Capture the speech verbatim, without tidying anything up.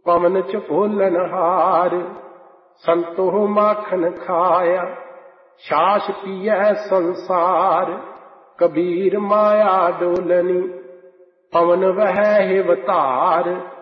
पवन च भोलन हार। संतो माखन खाया छाछ पिय संसार। कबीर माया डोलनी पवन वह हिवतार।